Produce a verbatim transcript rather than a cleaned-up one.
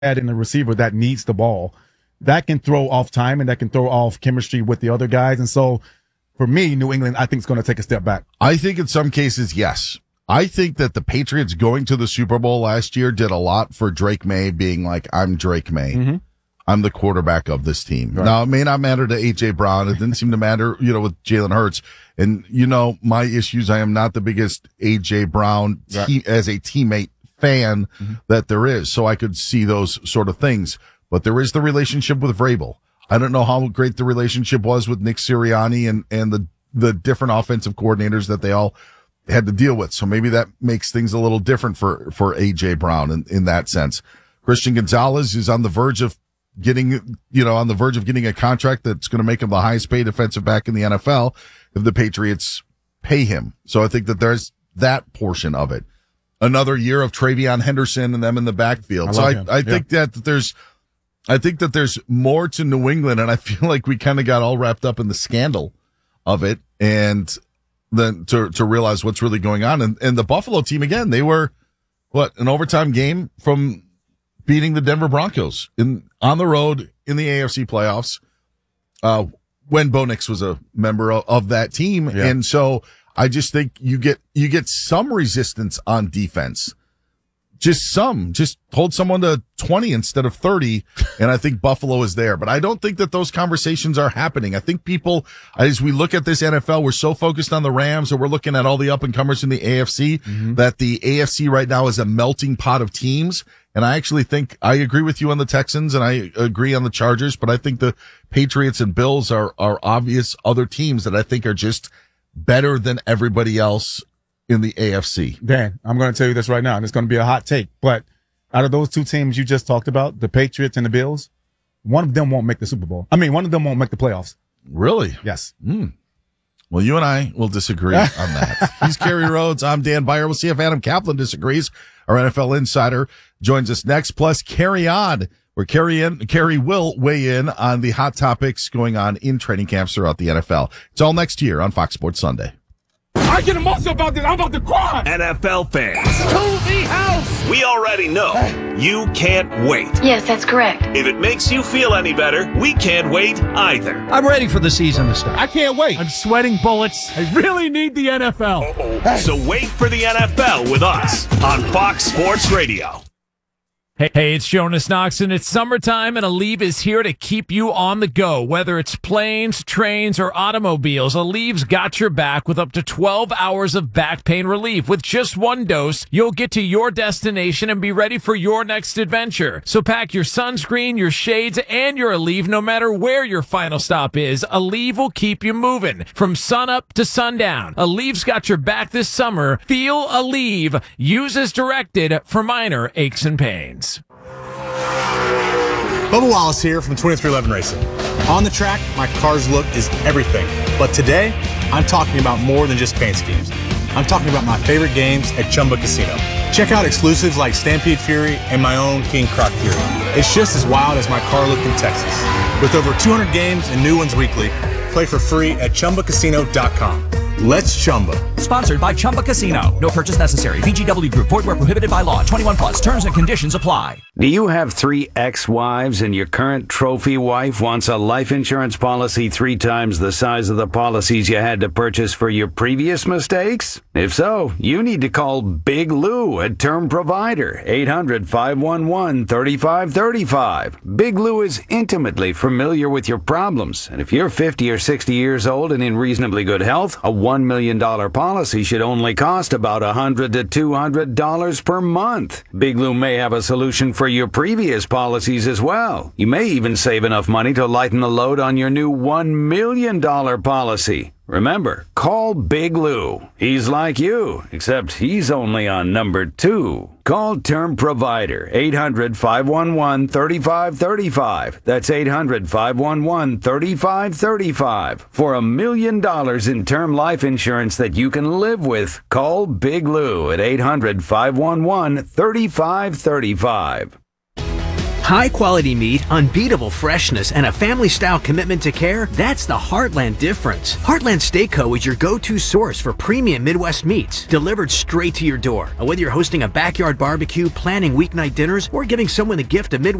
in a receiver that needs the ball, that can throw off time and that can throw off chemistry with the other guys. And so for me, New England, I think is going to take a step back. I think in some cases, yes. I think that the Patriots going to the Super Bowl last year did a lot for Drake May being like, I'm Drake May. Mm-hmm. I'm the quarterback of this team. Right. Now, it may not matter to A J Brown. It didn't seem to matter, you know, with Jalen Hurts. And, you know, my issues, I am not the biggest A J Brown te- right. as a teammate fan mm-hmm. that there is. So I could see those sort of things. But there is the relationship with Vrabel. I don't know how great the relationship was with Nick Sirianni and, and the, the different offensive coordinators that they all had to deal with. So maybe that makes things a little different for, for A J Brown in, in that sense. Christian Gonzalez is on the verge of getting, you know, on the verge of getting a contract that's going to make him the highest paid defensive back in the N F L if the Patriots pay him. So I think that there's that portion of it. Another year of Travion Henderson and them in the backfield. I so I, I think yeah. that there's, I think that there's more to New England, and I feel like we kind of got all wrapped up in the scandal of it, and then to to realize what's really going on. And and the Buffalo team again, they were what, an overtime game from beating the Denver Broncos in on the road in the A F C playoffs. Uh, when Bo Nix was a member of, of that team, yeah. and so I just think you get you get some resistance on defense. Just some, just hold someone to twenty instead of thirty, and I think Buffalo is there. But I don't think that those conversations are happening. I think people, as we look at this N F L, we're so focused on the Rams, or we're looking at all the up-and-comers in the A F C, mm-hmm. that the A F C right now is a melting pot of teams. And I actually think, I agree with you on the Texans, and I agree on the Chargers, but I think the Patriots and Bills are, are obvious other teams that I think are just better than everybody else in the A F C. Dan, I'm going to tell you this right now, and it's going to be a hot take, but out of those two teams you just talked about, the Patriots and the Bills, one of them won't make the Super Bowl. I mean, one of them won't make the playoffs. Really? Yes. Mm. Well, you and I will disagree on that. He's Kerry Rhodes. I'm Dan Beyer. We'll see if Adam Kaplan disagrees. Our N F L insider joins us next. Plus, Carry On, where Kerry, in, Kerry will weigh in on the hot topics going on in training camps throughout the N F L. It's all next year on Fox Sports Sunday. I get emotional about this. I'm about to cry. N F L fans, to the house. We already know you can't wait. Yes, that's correct. If it makes you feel any better, we can't wait either. I'm ready for the season to start. I can't wait. I'm sweating bullets. I really need the N F L. Uh-oh. So wait for the N F L with us on Fox Sports Radio. Hey, hey, it's Jonas Knox, and it's summertime, and Aleve is here to keep you on the go. Whether it's planes, trains, or automobiles, Aleve's got your back with up to twelve hours of back pain relief. With just one dose, you'll get to your destination and be ready for your next adventure. So pack your sunscreen, your shades, and your Aleve no matter where your final stop is. Aleve will keep you moving from sunup to sundown. Aleve's got your back this summer. Feel Aleve. Use as directed for minor aches and pains. Bubba Wallace here from twenty-three eleven Racing. On the track, my car's look is everything. But today, I'm talking about more than just paint schemes. I'm talking about my favorite games at Chumba Casino. Check out exclusives like Stampede Fury and my own King Croc Fury. It's just as wild as my car look in Texas. With over two hundred games and new ones weekly, play for free at Chumba Casino dot com. Let's Chumba. Sponsored by Chumba Casino. No purchase necessary. V G W Group. Void where prohibited by law. twenty-one plus. Terms and conditions apply. Do you have three ex-wives and your current trophy wife wants a life insurance policy three times the size of the policies you had to purchase for your previous mistakes? If so, you need to call Big Lou at Term Provider. eight hundred, five one one, three five three five. Big Lou is intimately familiar with your problems. And if you're fifty or sixty years old and in reasonably good health, a one million dollars policy should only cost about one hundred to two hundred dollars per month. Big Lou may have a solution for your previous policies as well. You may even save enough money to lighten the load on your new one million dollars policy. Remember, call Big Lou. He's like you, except he's only on number two. Call Term Provider, eight hundred, five one one, three five three five. That's eight hundred, five one one, three five three five. For a million dollars in term life insurance that you can live with, call Big Lou at eight hundred, five one one, three five three five. High quality meat, unbeatable freshness, and a family style commitment to care, that's the Heartland difference. Heartland Steak Co. is your go-to source for premium Midwest meats, delivered straight to your door. Whether you're hosting a backyard barbecue, planning weeknight dinners, or giving someone the gift of Midwest